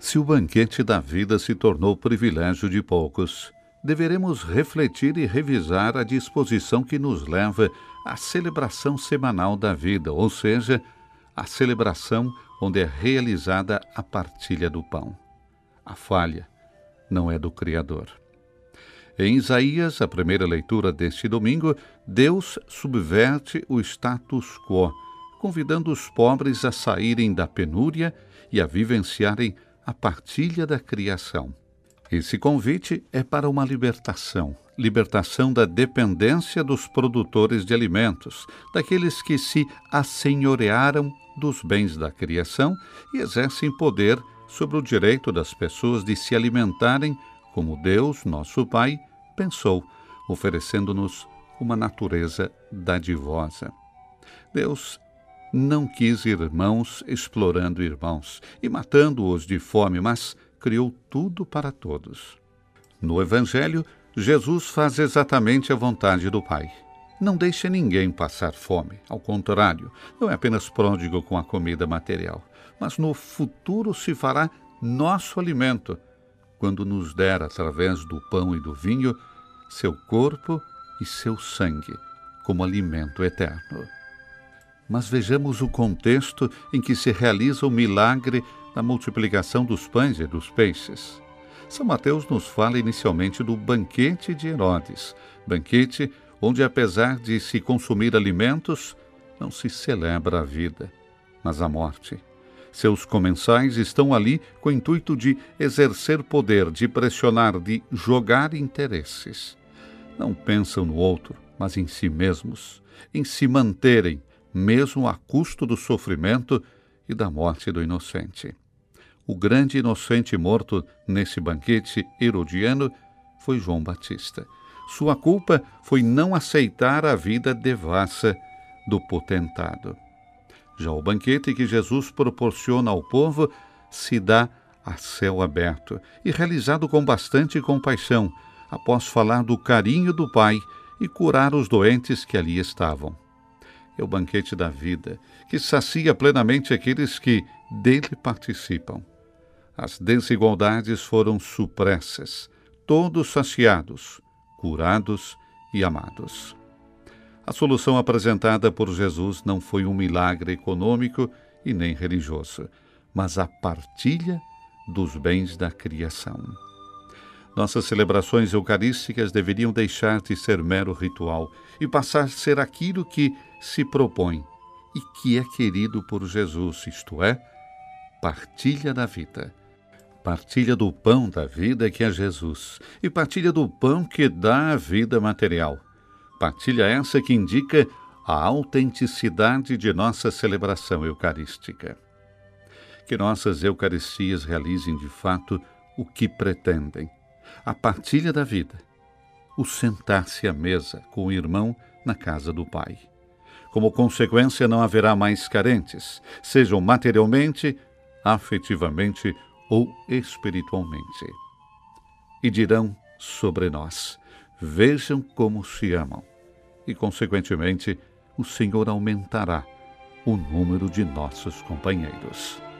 Se o banquete da vida se tornou privilégio de poucos, deveremos refletir e revisar a disposição que nos leva à celebração semanal da vida, ou seja, a celebração onde é realizada a partilha do pão. A falha não é do Criador. Em Isaías, a primeira leitura deste domingo, Deus subverte o status quo, convidando os pobres a saírem da penúria e a vivenciarem a partilha da criação. Esse convite é para uma libertação da dependência dos produtores de alimentos, daqueles que se assenhorearam dos bens da criação e exercem poder sobre o direito das pessoas de se alimentarem como Deus, nosso Pai, pensou, oferecendo-nos uma natureza dadivosa. Deus não quis irmãos explorando irmãos e matando-os de fome, mas criou tudo para todos. No Evangelho, Jesus faz exatamente a vontade do Pai. Não deixa ninguém passar fome. Ao contrário, não é apenas pródigo com a comida material, mas no futuro se fará nosso alimento, quando nos der, através do pão e do vinho, seu corpo e seu sangue, como alimento eterno. Mas vejamos o contexto em que se realiza o milagre da multiplicação dos pães e dos peixes. São Mateus nos fala inicialmente do banquete de Herodes, banquete onde, apesar de se consumir alimentos, não se celebra a vida, mas a morte. Seus comensais estão ali com o intuito de exercer poder, de pressionar, de jogar interesses. Não pensam no outro, mas em si mesmos, em se manterem, mesmo a custo do sofrimento e da morte do inocente. O grande inocente morto nesse banquete herodiano foi João Batista. Sua culpa foi não aceitar a vida devassa do potentado. Já o banquete que Jesus proporciona ao povo se dá a céu aberto e realizado com bastante compaixão, após falar do carinho do Pai e curar os doentes que ali estavam. É o banquete da vida, que sacia plenamente aqueles que dele participam. As desigualdades foram supressas, todos saciados, curados e amados. A solução apresentada por Jesus não foi um milagre econômico e nem religioso, mas a partilha dos bens da criação. Nossas celebrações eucarísticas deveriam deixar de ser mero ritual e passar a ser aquilo que se propõe e que é querido por Jesus, isto é, partilha da vida. Partilha do pão da vida que é Jesus e partilha do pão que dá a vida material. Partilha essa que indica a autenticidade de nossa celebração eucarística. Que nossas eucaristias realizem de fato o que pretendem. A partilha da vida, o sentar-se à mesa com o irmão na casa do Pai. Como consequência, não haverá mais carentes, sejam materialmente, afetivamente ou espiritualmente. E dirão sobre nós: vejam como se amam. E, consequentemente, o Senhor aumentará o número de nossos companheiros.